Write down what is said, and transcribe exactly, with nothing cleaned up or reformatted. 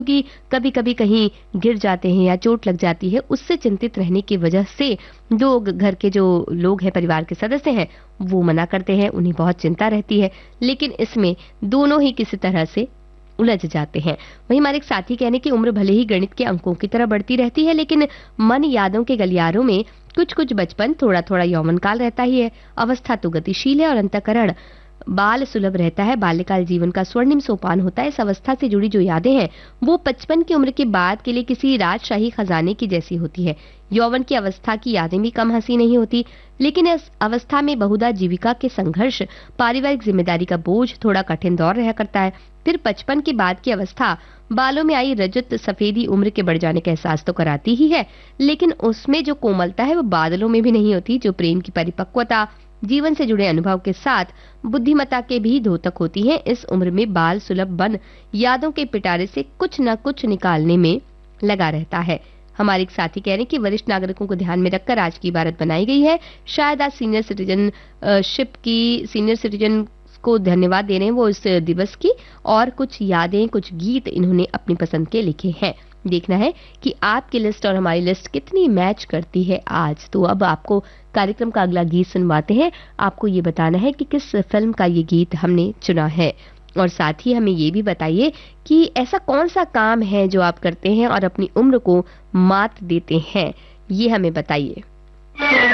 कि कभी-कभी कहीं गिर जाते हैं या चोट लग जाती है, उससे चिंतित रहने की वजह से लोग, घर के जो लोग हैं, परिवार के सदस्य हैं, वो मना करते हैं, उन्हें बहुत चिंता रहती है। लेकिन इसमें दोनों ही किसी तरह से उलझ जाते हैं। वहीं हमारे एक साथी कहने की उम्र भले ही गणित के अंकों की तरह बढ़ती रहती है, लेकिन मन यादों के गलियारों में कुछ-कुछ बचपन, थोड़ा-थोड़ा यौवन काल रहता ही है। अवस्था तो गतिशील है और अंतःकरण बाल सुलभ रहता है। बाल्यकाल जीवन का स्वर्णिम सोपान होता है। इस अवस्था से जुड़ी जो यादें हैं, वो पचपन की उम्र के बाद के लिए किसी राजशाही खजाने की जैसी होती है। यौवन की अवस्था की यादें भी कम हंसी नहीं होती, लेकिन इस अवस्था में बहुधा जीविका के संघर्ष, पारिवारिक जिम्मेदारी का बोझ थोड़ा कठिन दौर रहा करता है। फिर पचपन के बाद की अवस्था बालों में आई रजत सफेदी उम्र के बढ़ जाने का एहसास तो कराती ही है, लेकिन उसमें जो कोमलता है वो बादलों में भी नहीं होती। जो प्रेम की परिपक्वता, जीवन से जुड़े अनुभव के साथ बुद्धिमत्ता के भी द्योतक होती है, इस उम्र में बाल सुलभ बन यादों के पिटारे से कुछ न कुछ निकालने में लगा रहता है। हमारे एक साथी कह रहे हैं कि वरिष्ठ नागरिकों को ध्यान में रखकर आज की इबारत बनाई गई है। शायद आज सीनियर सिटीजन शिप की सीनियर सिटीजन को धन्यवाद दे रहे हैं वो इस दिवस की, और कुछ यादें, कुछ गीत इन्होंने अपनी पसंद के लिखे हैं। देखना है कि आपकी लिस्ट और हमारी लिस्ट कितनी मैच करती है आज। तो अब आपको कार्यक्रम का अगला गीत सुनवाते हैं। आपको ये बताना है कि किस फिल्म का ये गीत हमने चुना है, और साथ ही हमें ये भी बताइए कि ऐसा कौन सा काम है जो आप करते हैं और अपनी उम्र को मात देते हैं, ये हमें बताइए।